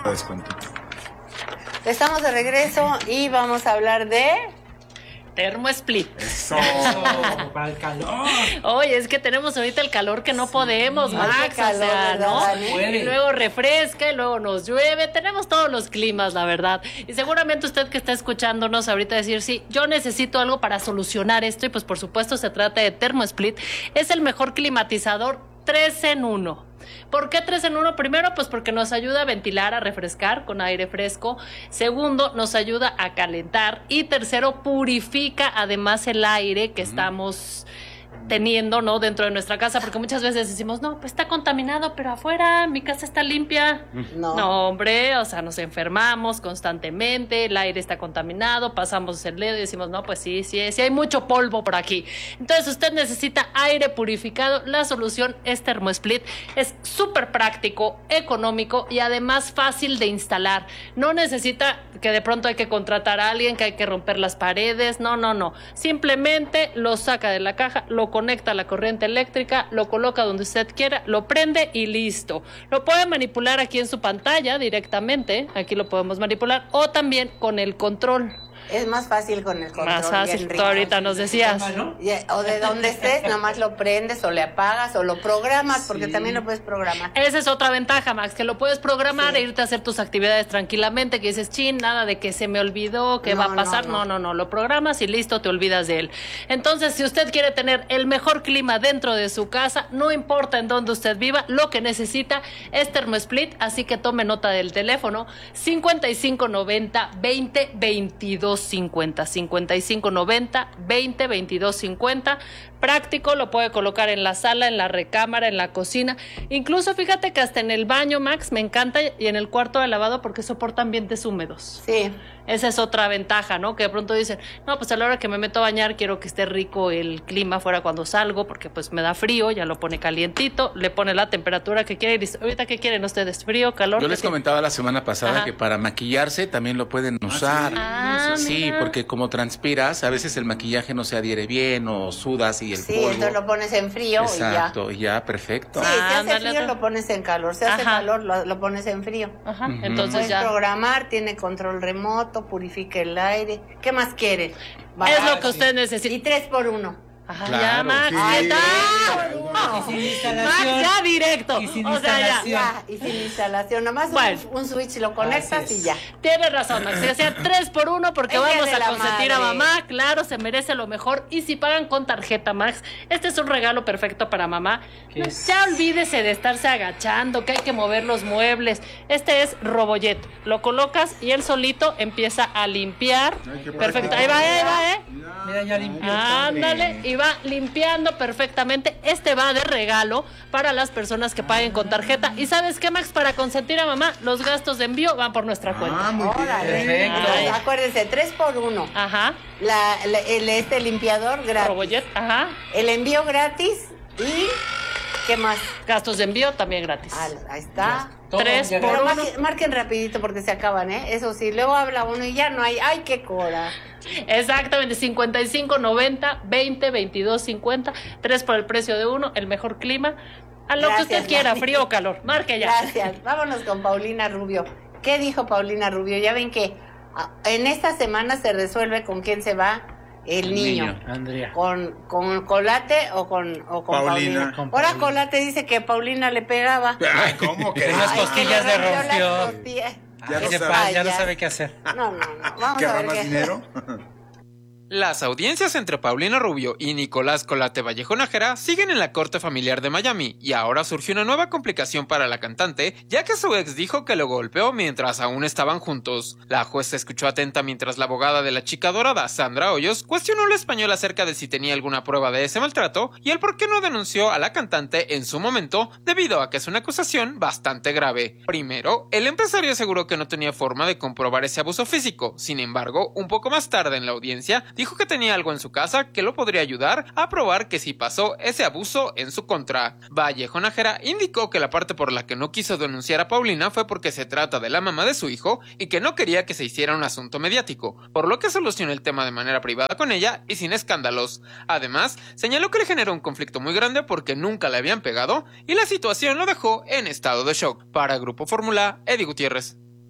descuento. Estamos de regreso y vamos a hablar de... Termosplit. Eso. Para el calor. Oye, es que tenemos ahorita el calor que no podemos, Max, qué calor, o sea, ¿verdad, ¿no? Dani? Y luego refresca y luego nos llueve, tenemos todos los climas, la verdad. Y seguramente usted que está escuchándonos ahorita decir, sí, yo necesito algo para solucionar esto y pues por supuesto se trata de Termosplit. Es el mejor climatizador 3 en 1. ¿Por qué 3 en 1? Primero, pues porque nos ayuda a ventilar, a refrescar con aire fresco. Segundo, nos ayuda a calentar. Y tercero, purifica además el aire que estamos teniendo, ¿no? Dentro de nuestra casa, porque muchas veces decimos, no, pues está contaminado, pero afuera mi casa está limpia. No, hombre, o sea, nos enfermamos constantemente, el aire está contaminado, pasamos el dedo y decimos, no, pues sí hay mucho polvo por aquí. Entonces usted necesita aire purificado. La solución es Termosplit. Es súper práctico, económico y además fácil de instalar. No necesita que de pronto hay que contratar a alguien, que hay que romper las paredes. No. Simplemente lo saca de la caja, lo conecta a la corriente eléctrica, lo coloca donde usted quiera, lo prende y listo. Lo puede manipular aquí en su pantalla directamente, aquí lo podemos manipular, o también con el control. Es más fácil con el control. Más fácil, tú ahorita nos decías. O de donde estés, nada más lo prendes o le apagas o lo programas, porque también lo puedes programar. Esa es otra ventaja, Max, que lo puedes programar e irte a hacer tus actividades tranquilamente, que dices, chin, nada de que se me olvidó, que va a pasar. No, lo programas y listo, te olvidas de él. Entonces, si usted quiere tener el mejor clima dentro de su casa, no importa en dónde usted viva, lo que necesita es Termosplit, así que tome nota del teléfono 5590 20 22 50, 5590 20 22 50. Práctico, lo puede colocar en la sala, en la recámara, en la cocina, incluso fíjate que hasta en el baño, Max, me encanta, y en el cuarto de lavado porque soporta ambientes húmedos. Sí. Esa es otra ventaja, ¿no? Que de pronto dicen, no, pues a la hora que me meto a bañar quiero que esté rico el clima fuera cuando salgo, porque pues me da frío, ya lo pone calientito, le pone la temperatura que quiere y dice, ahorita ¿qué quieren ustedes? ¿Frío, calor? Yo les comentaba la semana pasada que para maquillarse también lo pueden usar. Sí, porque como transpiras, a veces el maquillaje no se adhiere bien o sudas y el polvo. Entonces lo pones en frío. Exacto, y ya, perfecto. Sí, si hace frío lo pones en calor, si hace calor lo pones en frío. Entonces puedes ya programar, tiene control remoto, purifica el aire. ¿Qué más quiere? Es lo que usted necesita. Y 3x1. Claro, ya, Max, ¿qué tal? Y sin instalación. Max, ya directo. Y sin o sea, instalación. Y sin instalación. Nomás un switch lo conectas y ya. Tienes razón, Max. O sea, 3x1 porque vamos a consentir a mamá. Claro, se merece lo mejor. Y si pagan con tarjeta, Max, este es un regalo perfecto para mamá. No, ya olvídese de estarse agachando, que hay que mover los muebles. Este es Robojet. Lo colocas y él solito empieza a limpiar. Perfecto. Ahí va, Mira, ya limpió. Ándale, y va limpiando perfectamente. Este va de regalo para las personas que paguen con tarjeta. ¿Y sabes qué, Max? Para consentir a mamá, los gastos de envío van por nuestra cuenta. Muy bien. Perfecto. Acuérdense, 3x1. Ajá. Este limpiador gratis. Robojet, ajá. El envío gratis y... ¿qué más? Gastos de envío también gratis. Ahí está. 3x1. Marquen rapidito porque se acaban, ¿eh? Eso sí, luego habla uno y ya no hay. ¡Ay, qué cora! Exactamente, 5590 20 22 50. 3 por el precio de uno, el mejor clima. A lo que usted quiera, Dani. Frío o calor. Marque ya. Gracias. Vámonos con Paulina Rubio. ¿Qué dijo Paulina Rubio? Ya ven que en esta semana se resuelve con quién se va el niño. Andrea. ¿Con Colate o con Paulina? Ahora Colate dice que Paulina le pegaba. Ay, ¿cómo que? Unas costillas de rompió. Ya no Ya. sabe qué hacer. No. Vamos a ¿Querrá ver más qué. dinero? Las audiencias entre Paulina Rubio y Nicolás Colate Vallejo Nájera siguen en la corte familiar de Miami y ahora surgió una nueva complicación para la cantante, ya que su ex dijo que lo golpeó mientras aún estaban juntos. La jueza escuchó atenta mientras la abogada de la chica dorada, Sandra Hoyos, cuestionó al español acerca de si tenía alguna prueba de ese maltrato y el por qué no denunció a la cantante en su momento, debido a que es una acusación bastante grave. Primero, el empresario aseguró que no tenía forma de comprobar ese abuso físico. Sin embargo, un poco más tarde en la audiencia, dijo que tenía algo en su casa que lo podría ayudar a probar que sí pasó ese abuso en su contra. Vallejo Nájera indicó que la parte por la que no quiso denunciar a Paulina fue porque se trata de la mamá de su hijo y que no quería que se hiciera un asunto mediático, por lo que solucionó el tema de manera privada con ella y sin escándalos. Además, señaló que le generó un conflicto muy grande porque nunca le habían pegado y la situación lo dejó en estado de shock. Para Grupo Fórmula, Eddie Gutiérrez.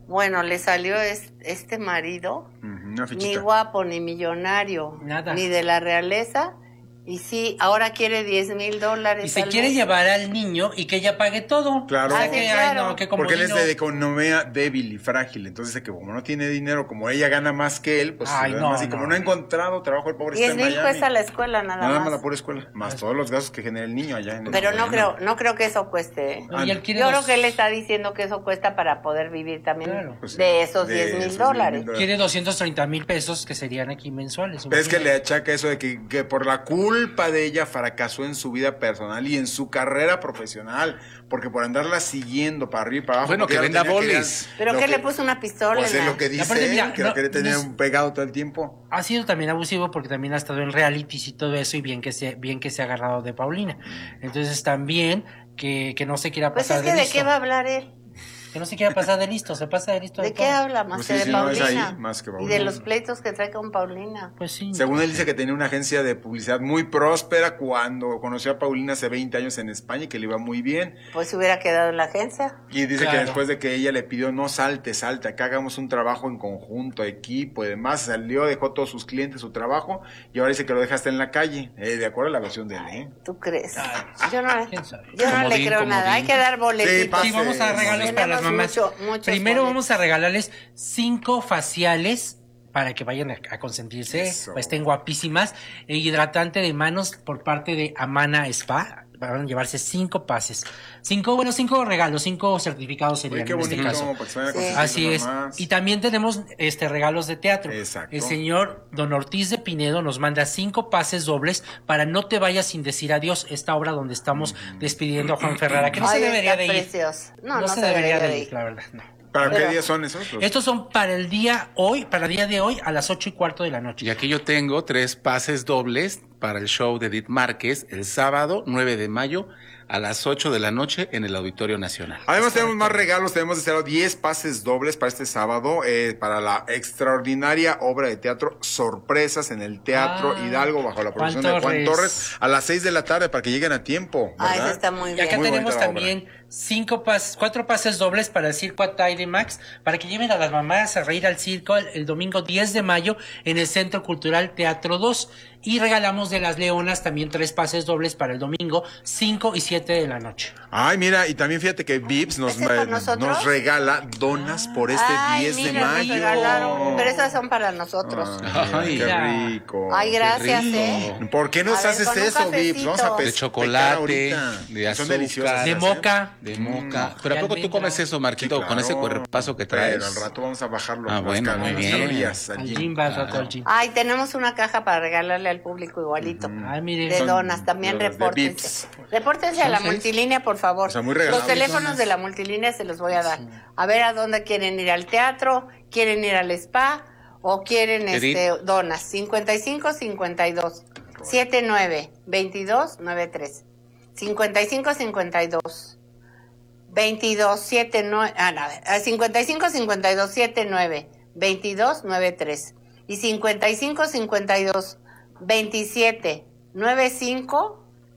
Bueno, le salió este marido, Una ni fichita. guapo, ni millonario, Nada. ni de la realeza. Y sí, ahora quiere $10,000. Y se al quiere mes. llevar al niño y que ella pague todo. Claro. O sea Ah, que, sí, ay, claro. no, que Porque él es comodino. de economía débil y frágil. Entonces dice que como no tiene dinero, como ella gana más que él, pues Ay, además, no, y como no. no ha encontrado trabajo, el pobre está en 10,000 Miami. cuesta la escuela nada Nada más. más la pura escuela, más todos los gastos que genera el niño allá en el Pero no gobierno. no creo que eso cueste. ¿eh? Y él quiere Yo dos- creo que él está diciendo que eso cuesta para poder vivir también Claro. Pues sí, de esos de $10,000. esos $10,000. Quiere 230,000 pesos que serían aquí mensuales. Pero es que le imagínate. achaca eso de que por la culpa de ella fracasó en su vida personal y en su carrera profesional, porque por andarla siguiendo para arriba y para abajo. Bueno, porque que ella lo venda tenía bolis. Pero lo que le puso una pistola Pues en es la- lo que dice Aparte, mira, él, que lo no, quiere tener no es- pegado todo el tiempo. Ha sido también abusivo porque también ha estado en realities y todo eso y bien que se ha agarrado de Paulina. Entonces también que no se quiera Pues pasar es que de de listo. qué va a hablar él. Que no se quiera pasar de listo, se pasa de listo. ¿De qué todo. habla más Pues que sí, de si no es Paulina? ahí, más que Y Paulina. de los pleitos que trae con Paulina. Pues sí. Según él dice que tenía una agencia de publicidad muy próspera cuando conoció a Paulina hace 20 años en España y que le iba muy bien. Pues se hubiera quedado en la agencia. Y dice Claro. que después de que ella le pidió no salte, acá hagamos un trabajo en conjunto, equipo y demás, salió, dejó todos sus clientes, su trabajo y ahora dice que lo dejaste en la calle, de acuerdo a la versión de él, ¿eh? ¿Tú crees? Ay, Yo no, ¿quién sabe? yo no le Comodín, creo nada. comodín. Hay que dar boletitos. Sí, pase. Sí, vamos a regalos para las Tenemos mamás. muchos Primero boletos. vamos a regalarles 5 faciales para que vayan a consentirse, Eso. pues estén guapísimas. E hidratante de manos por parte de Amana Spa. Van a llevarse 5 pases. 5 regalos, 5 certificados serían Oye, qué en bonito, este caso. para que se vayan a Sí. consentir Así sus es. mamás. Y también tenemos regalos de teatro. Exacto. El señor Don Ortiz de Pinedo nos manda 5 pases dobles para No te vayas sin decir adiós, esta obra donde estamos despidiendo a Juan Ferrara, que no se Ay, debería está de ir. precioso. No, No se debería de ir, la verdad. No. ¿Para qué Pero- días son esos? Estos son para el día de hoy a las 8:15 de la noche. Y aquí yo tengo 3 pases dobles para el show de Edith Márquez el sábado 9 de mayo a las 8 de la noche en el Auditorio Nacional. Además tenemos más regalos, tenemos de cero 10 pases dobles para este sábado, para la extraordinaria obra de teatro Sorpresas en el Teatro Ah, Hidalgo bajo la producción Juan de Juan Torres. Torres a las 6 de la tarde para que lleguen a tiempo, Ah, ¿verdad? ese está muy Y bien. acá Muy tenemos bonita la también 4 pases dobles para el Circo Atay Max, para que lleven a las mamás a reír al circo el domingo 10 de mayo en el Centro Cultural Teatro 2. Y regalamos de las Leonas también 3 pases dobles para el domingo 5 y 7 de la noche. Ay, mira, y también fíjate que Vips nos, ¿Ese es por nosotros? nos regala donas por este Ay, 10 de mira, nos mayo. regalaron. Pero esas son para nosotros. Ay, qué Mira. rico. Ay, gracias, rico. ¿eh? ¿Por qué nos A ver, haces con un eso, Vips? cafecito. Vamos a De pecar chocolate, ahorita. de Son azúcar. deliciosas. De ¿eh? moca. De moca. de Pero ¿a poco tú almendra. comes eso, Marquito, Sí, con ese claro. cuerpazo que Pero traes? al rato vamos a bajarlo. Ah, bueno, muy bien. Calorías al Al gym. gym, va al rato al gym. Ay, tenemos una caja para regalarle al público igualito. Ay, mire. De Son donas, también de los de repórtense. Vips. Repórtense a la Son seis. multilínea, por favor. O sea, muy Los regalables. teléfonos de la multilínea se los voy a dar. A ver a dónde quieren ir, al teatro, quieren ir al spa o quieren Edith. donas. 55 52 79 22 93. 55 52 22 79 55 52 79 22 93 y 55 52 27 95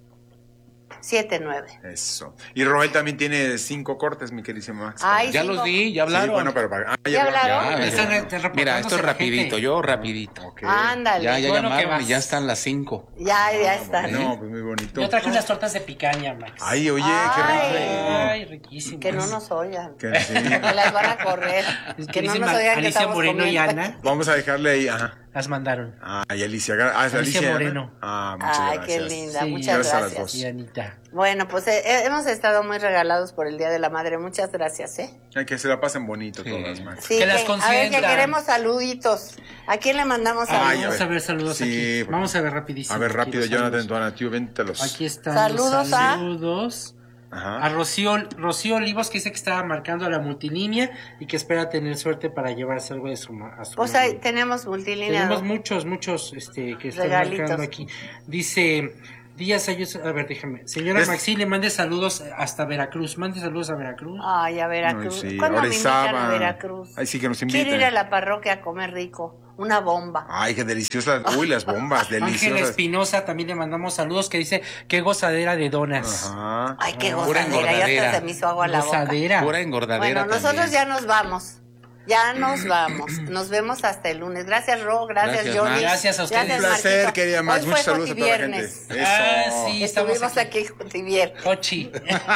79. Eso. Y Roel también tiene 5 cortes, mi queridísimo Max. Ay, Ya cinco. los di, ya Sí, hablaron. bueno, pero para... ¿Ya hablaron? Ya, Están ya. reportándose Mira, esto es la rapidito, gente. yo rapidito. Ok. Ándale. Ya Bueno, que llamaron y vas. ya están las 5. Ya está. No, pues muy bonito. Yo traje unas tortas de picaña, Max. Ay, oye, Ay. qué Ay, riquísimas. Que no nos oigan. rico. Que sí. Que las van a correr. Es Que no dice nos oigan que Alicia estamos Moreno y comiendo. Ana Vamos a dejarle ahí, ajá. las mandaron. Ay, Alicia. es Alicia Ana. Moreno. Ah, muchas Ay, gracias. qué linda. Sí. Muchas Gracias a las gracias. dos. Y Anita. Bueno, pues hemos estado muy regalados por el Día de la Madre. Muchas gracias, ¿eh? Ay, que se la pasen bonito Sí. todas, Max. Sí, Que las a ver, que consientan. queremos saluditos. ¿A quién le mandamos Ay, saludos? a Vamos a ver saludos Sí, aquí. porque- Vamos a ver rapidísimo. A ver, aquí rápido, los Jonathan, saludos. Donatio, véntelos. Aquí están Saludos los a- saludos. Ajá. A Rocío Olivos, que dice que estaba marcando a la multilínea y que espera tener suerte para llevarse algo de a su Pues mamá. ahí tenemos multilínea. Tenemos muchos que están Regalitos. marcando aquí. Dice Díaz Ayuso, a ver, déjame. Señora Es- Maxi, le mande saludos hasta Veracruz. Mande saludos a Veracruz. Ay, a Veracruz. Ay, sí, ¿Cuándo me invitan Orizaba. a Veracruz? Ay, sí, que nos Quiero inviten. ir a la parroquia a comer rico. Una bomba. Ay, qué deliciosas. Uy, las bombas, Ángel deliciosas. Espinosa también le mandamos saludos que dice qué gozadera de donas. Ajá. Ay, qué Pura gozadera. Ya hasta engordadera. se me hizo agua la boca. Gozadera. Pura engordadera Bueno, nosotros también. ya nos vamos. Ya nos vamos. Nos vemos hasta el lunes. Gracias, Ro. Gracias, Gracias, Johnny. Max. Gracias a ustedes. Un Gracias, placer, Marquito. querida Max. Hoy Muchos fue saludos a toda la gente. Jotiviernes. Eso. Ah, sí, estamos Estuvimos aquí Jotiviernes. Cochi.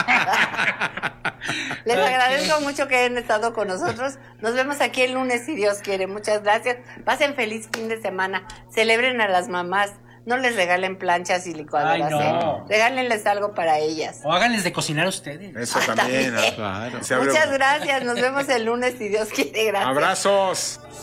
Les Ok. agradezco mucho que hayan estado con nosotros. Nos vemos aquí el lunes, si Dios quiere. Muchas gracias. Pasen feliz fin de semana. Celebren a las mamás. No les regalen planchas y licuadoras. Ay, no. Regálenles algo para ellas. O háganles de cocinar ustedes. Eso también. también. Claro. Se abre- Muchas gracias. Nos vemos el lunes, si Dios quiere. Gracias. Abrazos.